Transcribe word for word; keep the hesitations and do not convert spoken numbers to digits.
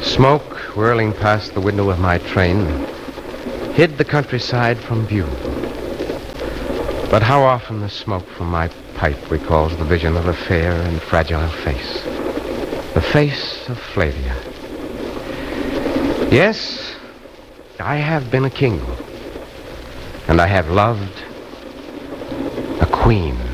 Smoke whirling past the window of my train hid the countryside from view. But how often the smoke from my pipe recalls the vision of a fair and fragile face. The face of Flavia. Yes, I have been a king. And I have loved a queen.